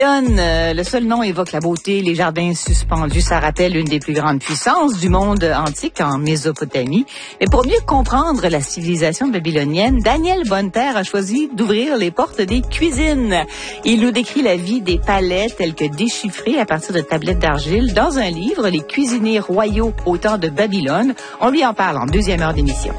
Le seul nom évoque la beauté, les jardins suspendus. Ça rappelle une des plus grandes puissances du monde antique en Mésopotamie. Mais pour mieux comprendre la civilisation babylonienne, Daniel Bonneterre a choisi d'ouvrir les portes des cuisines. Il nous décrit la vie des palais tels que déchiffrés à partir de tablettes d'argile dans un livre, Les cuisiniers royaux au temps de Babylone. On lui en parle en deuxième heure d'émission.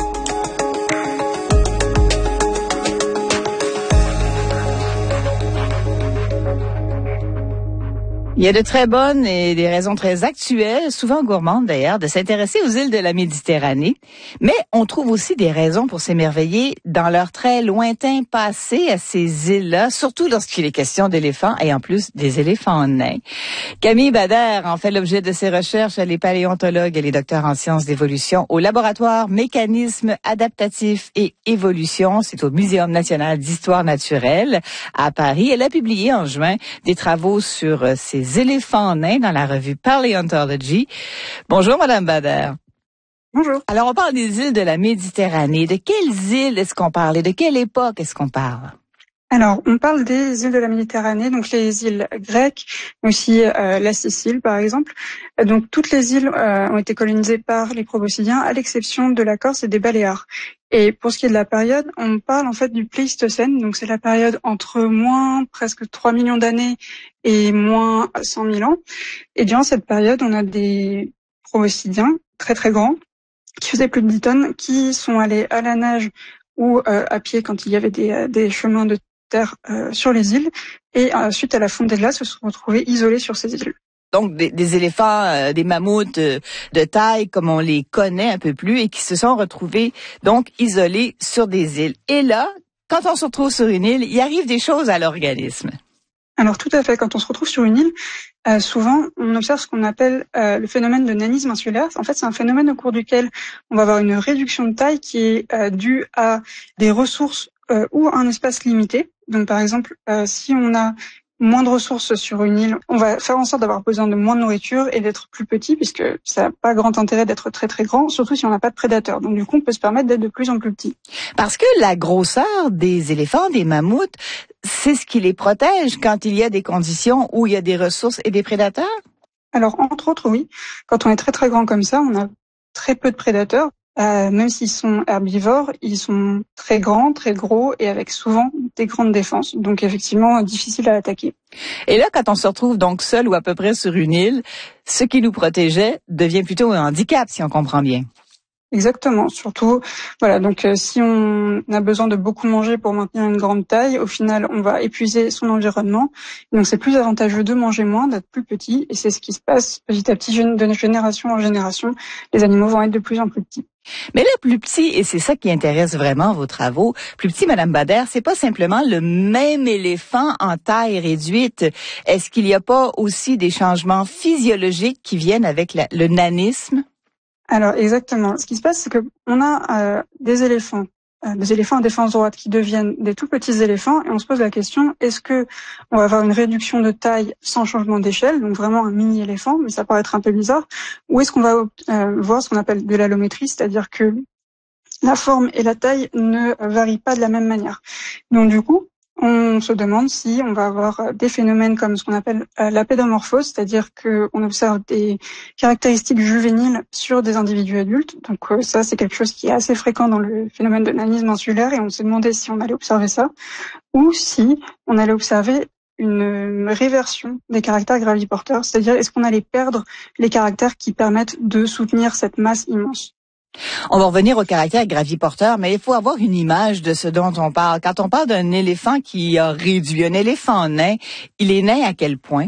Il y a de très bonnes et des raisons très actuelles, souvent gourmandes d'ailleurs, de s'intéresser aux îles de la Méditerranée. Mais on trouve aussi des raisons pour s'émerveiller dans leur très lointain passé à ces îles-là, surtout lorsqu'il est question d'éléphants et en plus des éléphants nains. Camille Bader en fait l'objet de ses recherches. Elle est paléontologue, elle est docteur en sciences d'évolution au laboratoire Mécanismes adaptatifs et évolution. C'est au Muséum national d'histoire naturelle à Paris. Elle a publié en juin des travaux sur ces éléphants nains dans la revue Paleontology. Bonjour, Madame Bader. Bonjour. Alors, on parle des îles de la Méditerranée. De quelles îles est-ce qu'on parle et de quelle époque est-ce qu'on parle? Alors, on parle des îles de la Méditerranée, donc les îles grecques, aussi la Sicile, par exemple. Donc, toutes les îles ont été colonisées par les Proboscidiens, à l'exception de la Corse et des Baléares. Et pour ce qui est de la période, on parle en fait du Pléistocène, donc c'est la période entre moins presque 3 millions d'années et moins 100 000 ans. Et durant cette période, on a des Proboscidiens très très grands, qui faisaient plus de 10 tonnes, qui sont allés à la nage ou à pied quand il y avait des chemins de terre sur les îles, et suite à la fonte des glaces, se sont retrouvés isolés sur ces îles. Donc des éléphants, des mammouths de taille comme on les connaît un peu plus et qui se sont retrouvés donc isolés sur des îles. Et là, quand on se retrouve sur une île, il arrive des choses à l'organisme. Alors tout à fait, quand on se retrouve sur une île, souvent on observe ce qu'on appelle le phénomène de nanisme insulaire. En fait, c'est un phénomène au cours duquel on va avoir une réduction de taille qui est due à des ressources ou un espace limité. Donc par exemple, si on a moins de ressources sur une île, on va faire en sorte d'avoir besoin de moins de nourriture et d'être plus petit, puisque ça n'a pas grand intérêt d'être très très grand, surtout si on n'a pas de prédateurs. Donc du coup, on peut se permettre d'être de plus en plus petit. Parce que la grosseur des éléphants, des mammouths, c'est ce qui les protège quand il y a des conditions où il y a des ressources et des prédateurs? Alors entre autres, oui. Quand on est très très grand comme ça, on a très peu de prédateurs. Même s'ils sont herbivores, ils sont très grands, très gros et avec souvent des grandes défenses. Donc effectivement, difficile à attaquer. Et là, quand on se retrouve donc seul ou à peu près sur une île, ce qui nous protégeait devient plutôt un handicap, si on comprend bien. Exactement. Surtout, voilà. Donc, si on a besoin de beaucoup manger pour maintenir une grande taille, au final, on va épuiser son environnement. Donc, c'est plus avantageux de manger moins, d'être plus petit. Et c'est ce qui se passe petit à petit, de génération en génération. Les animaux vont être de plus en plus petits. Mais là, plus petit, et c'est ça qui intéresse vraiment vos travaux, plus petit, Madame Bader, c'est pas simplement le même éléphant en taille réduite. Est-ce qu'il n'y a pas aussi des changements physiologiques qui viennent avec le nanisme? Alors exactement. Ce qui se passe, c'est que on a des éléphants à défense droite qui deviennent des tout petits éléphants, et on se pose la question, est-ce que on va avoir une réduction de taille sans changement d'échelle, donc vraiment un mini éléphant, mais ça paraît être un peu bizarre, ou est-ce qu'on va voir ce qu'on appelle de l'allométrie, c'est-à-dire que la forme et la taille ne varient pas de la même manière. Donc du coup, on se demande si on va avoir des phénomènes comme ce qu'on appelle la pédomorphose, c'est-à-dire qu'on observe des caractéristiques juvéniles sur des individus adultes. Donc ça, c'est quelque chose qui est assez fréquent dans le phénomène de nanisme insulaire, et on s'est demandé si on allait observer ça, ou si on allait observer une réversion des caractères graviporteurs, c'est-à-dire est-ce qu'on allait perdre les caractères qui permettent de soutenir cette masse immense. On va revenir au caractère graviporteur, mais il faut avoir une image de ce dont on parle. Quand on parle d'un éléphant qui a réduit, un éléphant nain, il est nain à quel point?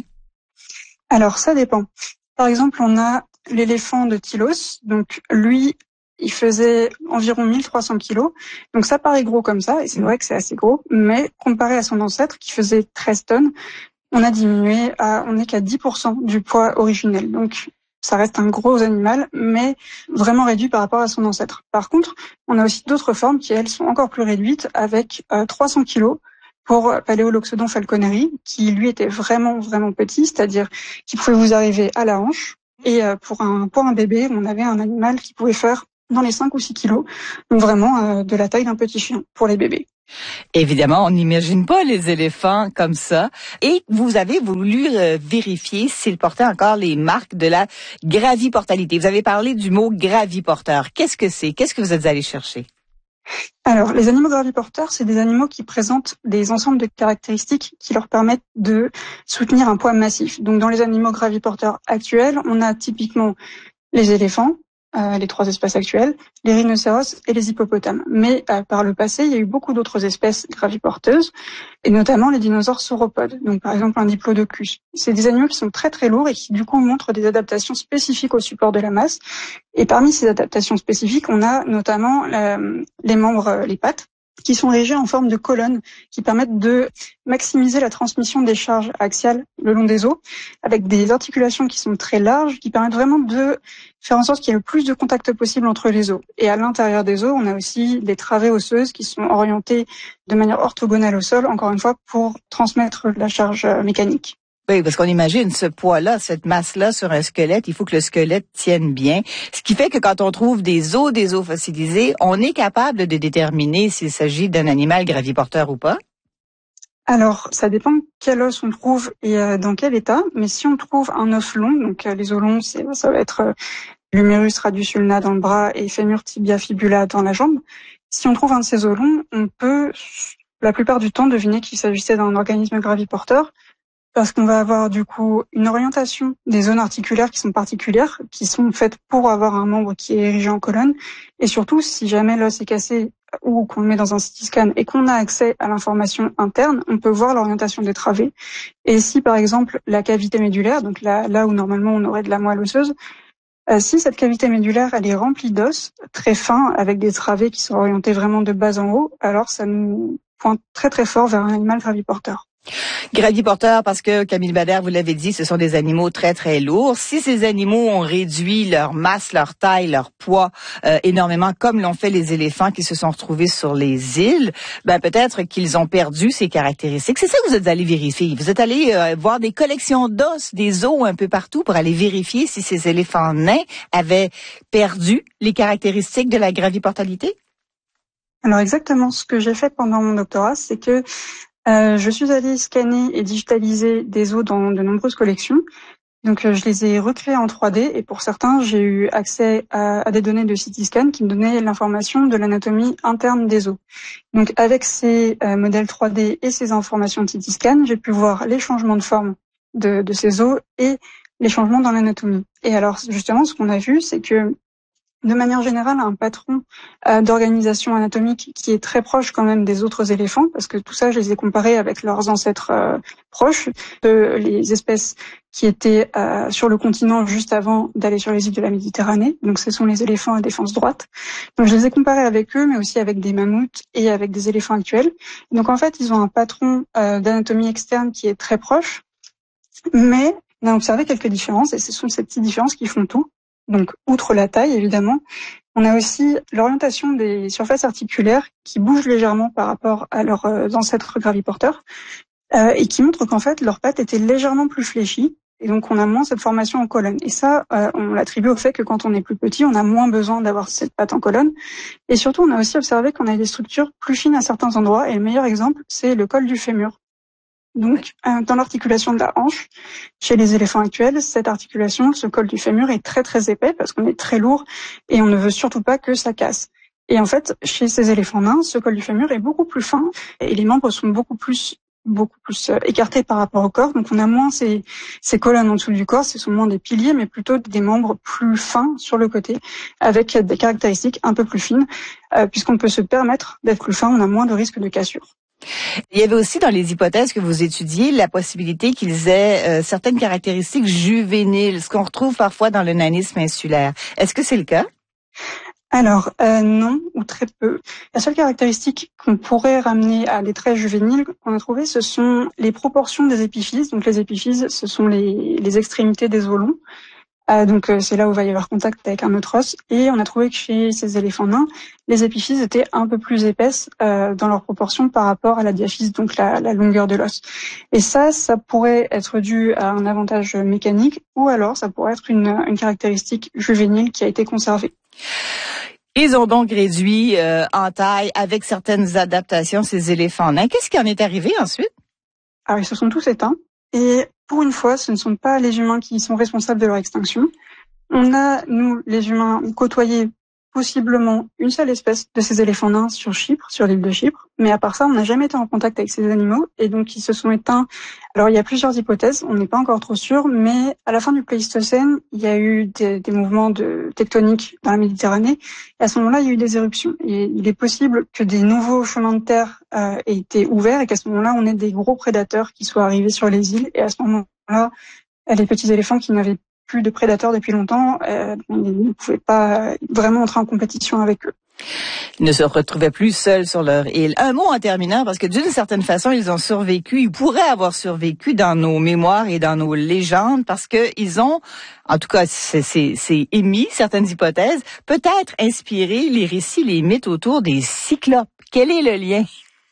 Alors, ça dépend. Par exemple, on a l'éléphant de Tylos. Donc, lui, il faisait environ 1300 kilos. Donc, ça paraît gros comme ça, et c'est vrai que c'est assez gros. Mais comparé à son ancêtre, qui faisait 13 tonnes, on a diminué on n'est qu'à 10% du poids originel. Donc, ça reste un gros animal, mais vraiment réduit par rapport à son ancêtre. Par contre, on a aussi d'autres formes qui, elles, sont encore plus réduites, avec 300 kilos pour Paléoloxodon falconeri, qui, lui, était vraiment, vraiment petit, c'est-à-dire qu'il pouvait vous arriver à la hanche. Et pour un bébé, on avait un animal qui pouvait faire dans les 5 ou 6 kilos, donc vraiment de la taille d'un petit chien pour les bébés. Évidemment, on n'imagine pas les éléphants comme ça. Et vous avez voulu vérifier s'ils portaient encore les marques de la graviportalité. Vous avez parlé du mot graviporteur. Qu'est-ce que c'est? Qu'est-ce que vous êtes allé chercher? Alors, les animaux graviporteurs, c'est des animaux qui présentent des ensembles de caractéristiques qui leur permettent de soutenir un poids massif. Donc, dans les animaux graviporteurs actuels, on a typiquement les éléphants, les 3 espèces actuelles, les rhinocéros et les hippopotames. Mais par le passé, il y a eu beaucoup d'autres espèces graviporteuses, et notamment les dinosaures sauropodes. Donc par exemple un diplodocus. C'est des animaux qui sont très très lourds et qui du coup montrent des adaptations spécifiques au support de la masse. Et parmi ces adaptations spécifiques, on a notamment les membres, les pattes, qui sont érigés en forme de colonnes, qui permettent de maximiser la transmission des charges axiales le long des os, avec des articulations qui sont très larges, qui permettent vraiment de faire en sorte qu'il y ait le plus de contact possible entre les os. Et à l'intérieur des os, on a aussi des travées osseuses qui sont orientées de manière orthogonale au sol, encore une fois, pour transmettre la charge mécanique. Oui, parce qu'on imagine ce poids-là, cette masse-là sur un squelette, il faut que le squelette tienne bien. Ce qui fait que quand on trouve des os fossilisés, on est capable de déterminer s'il s'agit d'un animal graviporteur ou pas? Alors, ça dépend quel os on trouve et dans quel état. Mais si on trouve un os long, donc les os longs, ça va être l'humérus radius ulna dans le bras et fémur tibia fibula dans la jambe. Si on trouve un de ces os longs, on peut, la plupart du temps, deviner qu'il s'agissait d'un organisme graviporteur, parce qu'on va avoir du coup une orientation des zones articulaires qui sont particulières, qui sont faites pour avoir un membre qui est érigé en colonne. Et surtout, si jamais l'os est cassé ou qu'on le met dans un CT scan et qu'on a accès à l'information interne, on peut voir l'orientation des travées. Et si par exemple la cavité médulaire, donc là où normalement on aurait de la moelle osseuse, si cette cavité médulaire elle est remplie d'os très fins avec des travées qui sont orientées vraiment de bas en haut, alors ça nous pointe très très fort vers un animal graviporteur. Graviporteurs, parce que Camille Bader, vous l'avez dit, ce sont des animaux très très lourds. Si ces animaux ont réduit leur masse, leur taille, leur poids énormément, comme l'ont fait les éléphants qui se sont retrouvés sur les îles, ben peut-être qu'ils ont perdu ces caractéristiques. C'est ça que vous êtes allé vérifier. Vous êtes allé voir des collections d'os, des os un peu partout pour aller vérifier si ces éléphants nains avaient perdu les caractéristiques de la graviportalité? Alors exactement, ce que j'ai fait pendant mon doctorat, c'est que je suis allée scanner et digitaliser des os dans de nombreuses collections. Donc je les ai recréés en 3D et pour certains, j'ai eu accès à des données de CT scan qui me donnaient l'information de l'anatomie interne des os. Donc avec ces modèles 3D et ces informations de CT scan, j'ai pu voir les changements de forme de ces os et les changements dans l'anatomie. Et alors justement, ce qu'on a vu, c'est que de manière générale, un patron d'organisation anatomique qui est très proche quand même des autres éléphants, parce que tout ça, je les ai comparés avec leurs ancêtres proches, les espèces qui étaient sur le continent juste avant d'aller sur les îles de la Méditerranée. Donc, ce sont les éléphants à défense droite. Donc, je les ai comparés avec eux, mais aussi avec des mammouths et avec des éléphants actuels. Donc, en fait, ils ont un patron d'anatomie externe qui est très proche, mais on a observé quelques différences, et ce sont ces petites différences qui font tout. Donc, outre la taille, évidemment, on a aussi l'orientation des surfaces articulaires qui bougent légèrement par rapport à leurs ancêtres graviporteurs et qui montrent qu'en fait, leurs pattes étaient légèrement plus fléchies et donc on a moins cette formation en colonne. Et ça, on l'attribue au fait que quand on est plus petit, on a moins besoin d'avoir cette patte en colonne. Et surtout, on a aussi observé qu'on a des structures plus fines à certains endroits et le meilleur exemple, c'est le col du fémur. Donc, dans l'articulation de la hanche, chez les éléphants actuels, cette articulation, ce col du fémur est très très épais parce qu'on est très lourd et on ne veut surtout pas que ça casse. Et en fait, chez ces éléphants nains, ce col du fémur est beaucoup plus fin et les membres sont beaucoup plus écartés par rapport au corps. Donc, on a moins ces colonnes en dessous du corps, ce sont moins des piliers, mais plutôt des membres plus fins sur le côté avec des caractéristiques un peu plus fines. Puisqu'on peut se permettre d'être plus fin, on a moins de risque de cassure. Il y avait aussi dans les hypothèses que vous étudiez la possibilité qu'ils aient certaines caractéristiques juvéniles, ce qu'on retrouve parfois dans le nanisme insulaire. Est-ce que c'est le cas? Alors, non, ou très peu. La seule caractéristique qu'on pourrait ramener à des traits juvéniles qu'on a trouvé, ce sont les proportions des épiphyses. Donc les épiphyses, ce sont les extrémités des os longs. Donc c'est là où va y avoir contact avec un autre os. Et on a trouvé que chez ces éléphants nains, les épiphyses étaient un peu plus épaisses dans leur proportion par rapport à la diaphyse, donc la longueur de l'os. Et ça pourrait être dû à un avantage mécanique ou alors ça pourrait être une caractéristique juvénile qui a été conservée. Ils ont donc réduit en taille avec certaines adaptations ces éléphants nains. Qu'est-ce qui en est arrivé ensuite? Alors, ils se sont tous éteints. Et pour une fois, ce ne sont pas les humains qui sont responsables de leur extinction. On a, nous, les humains, côtoyé possiblement une seule espèce de ces éléphants nains sur Chypre, sur l'île de Chypre. Mais à part ça, on n'a jamais été en contact avec ces animaux. Et donc, ils se sont éteints. Alors, il y a plusieurs hypothèses. On n'est pas encore trop sûr. Mais à la fin du Pléistocène, il y a eu des mouvements tectoniques dans la Méditerranée. Et à ce moment-là, il y a eu des éruptions. Et il est possible que des nouveaux chemins de terre aient été ouverts et qu'à ce moment-là, on ait des gros prédateurs qui soient arrivés sur les îles. Et à ce moment-là, les petits éléphants qui n'avaient plus de prédateurs depuis longtemps, on ne pouvait pas vraiment entrer en compétition avec eux. Ils ne se retrouvaient plus seuls sur leur île. Un mot en terminant, parce que d'une certaine façon, ils ont survécu, ils pourraient avoir survécu dans nos mémoires et dans nos légendes, parce que ils ont, en tout cas, c'est émis, certaines hypothèses, peut-être inspiré les récits, les mythes autour des cyclopes. Quel est le lien?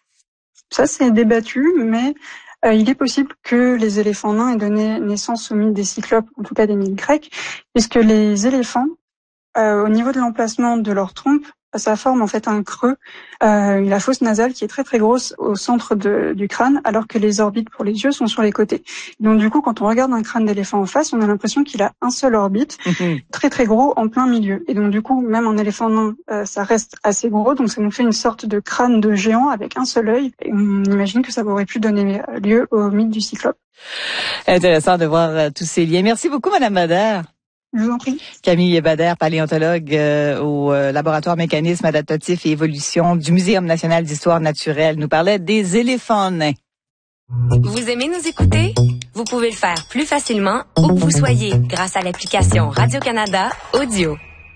Ça, c'est débattu, mais il est possible que les éléphants nains aient donné naissance au mythe des cyclopes, en tout cas des mythes grecs, puisque les éléphants, au niveau de l'emplacement de leur trompe, ça forme en fait un creux, la fosse nasale qui est très très grosse au centre du crâne, alors que les orbites pour les yeux sont sur les côtés. Donc du coup, quand on regarde un crâne d'éléphant en face, on a l'impression qu'il a un seul orbite, très très gros en plein milieu. Et donc du coup, même en éléphant nain, ça reste assez gros, donc ça nous fait une sorte de crâne de géant avec un seul œil. Et on imagine que ça aurait pu donner lieu au mythe du cyclope. Intéressant de voir tous ces liens. Merci beaucoup, Madame Bader. Je vous en prie. Camille Bader, paléontologue au laboratoire Mécanismes adaptatifs et évolution du Muséum national d'histoire naturelle, nous parlait des éléphants nains. Vous aimez nous écouter? Vous pouvez le faire plus facilement où que vous soyez grâce à l'application Radio-Canada Audio.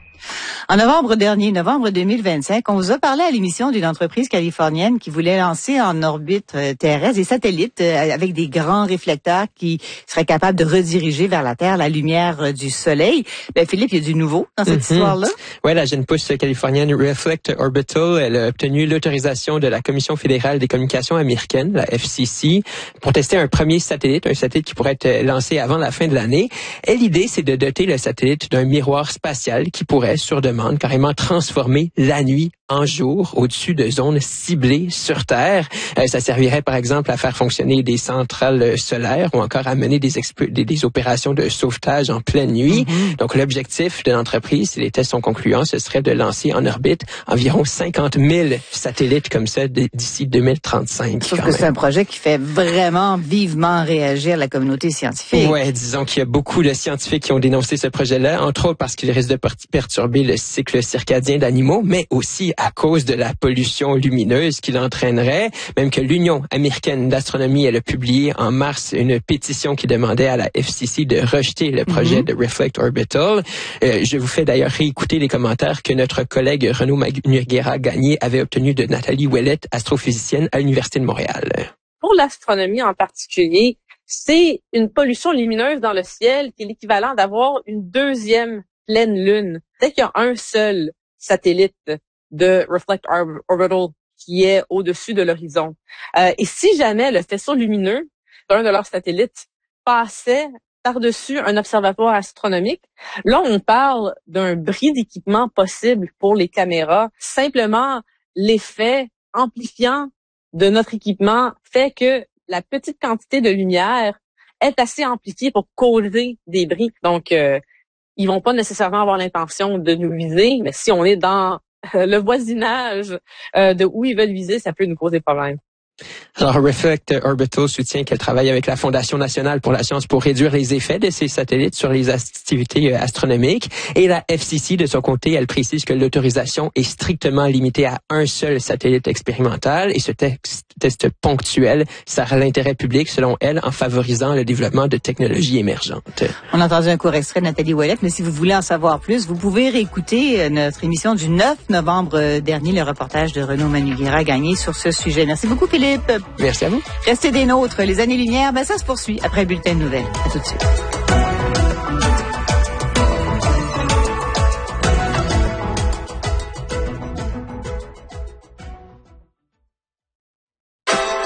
En novembre dernier, novembre 2025, on vous a parlé à l'émission d'une entreprise californienne qui voulait lancer en orbite terrestre des satellites avec des grands réflecteurs qui seraient capables de rediriger vers la Terre la lumière du Soleil. Ben Philippe, il y a du nouveau dans cette histoire-là. Ouais, la jeune pousse californienne Reflect Orbital, elle a obtenu l'autorisation de la Commission fédérale des communications américaine, la FCC, pour tester un premier satellite, un satellite qui pourrait être lancé avant la fin de l'année. Et l'idée, c'est de doter le satellite d'un miroir spatial qui pourrait, sur demande, carrément transformer la nuit en jour au-dessus de zones ciblées sur Terre. Ça servirait par exemple à faire fonctionner des centrales solaires ou encore à mener des opérations de sauvetage en pleine nuit. Donc l'objectif de l'entreprise, si les tests sont concluants, ce serait de lancer en orbite environ 50 000 satellites comme ça d'ici 2035. Je trouve que c'est un projet qui fait vraiment vivement réagir la communauté scientifique. Ouais, disons qu'il y a beaucoup de scientifiques qui ont dénoncé ce projet-là, entre autres parce qu'il risque de perturber le cycle circadien d'animaux, mais aussi à cause de la pollution lumineuse qu'il entraînerait. Même que l'Union américaine d'astronomie, elle a publié en mars une pétition qui demandait à la FCC de rejeter le projet de Reflect Orbital. Je vous fais d'ailleurs réécouter les commentaires que notre collègue Renaud Noguera-Gagné avait obtenus de Nathalie Ouellette, astrophysicienne à l'Université de Montréal. Pour l'astronomie en particulier, c'est une pollution lumineuse dans le ciel qui est l'équivalent d'avoir une deuxième pleine lune. Dès qu'il y a un seul satellite de Reflect Orbital qui est au-dessus de l'horizon. Et si jamais le faisceau lumineux d'un de leurs satellites passait par-dessus un observatoire astronomique, là, on parle d'un bris d'équipement possible pour les caméras. Simplement, l'effet amplifiant de notre équipement fait que la petite quantité de lumière est assez amplifiée pour causer des bris. Donc, ils vont pas nécessairement avoir l'intention de nous viser, mais si on est dans le voisinage de où ils veulent viser, ça peut nous causer problème. Alors, Reflect Orbital soutient qu'elle travaille avec la Fondation nationale pour la science pour réduire les effets de ces satellites sur les activités astronomiques. Et la FCC, de son côté, elle précise que l'autorisation est strictement limitée à un seul satellite expérimental et ce test ponctuel sert à l'intérêt public, selon elle, en favorisant le développement de technologies émergentes. On a entendu un court extrait de Nathalie Ouellette, mais si vous voulez en savoir plus, vous pouvez réécouter notre émission du 9 novembre dernier, le reportage de Renaud Noguera-Gagné sur ce sujet. Merci beaucoup, Philippe. Merci à vous. Restez des nôtres. Les années-lumière, ça se poursuit après le bulletin de nouvelles. À tout de suite.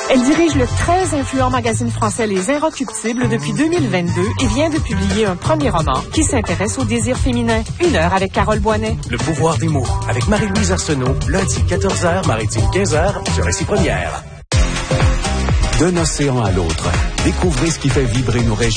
Elle dirige le très influent magazine français Les Inrecuptibles depuis 2022 et vient de publier un premier roman qui s'intéresse au désir féminin. 1 heure avec Carole Boinet. Le pouvoir des mots avec Marie-Louise Arsenault, lundi 14h, maritime 15h sur Récit Première. D'un océan à l'autre, découvrez ce qui fait vibrer nos régions.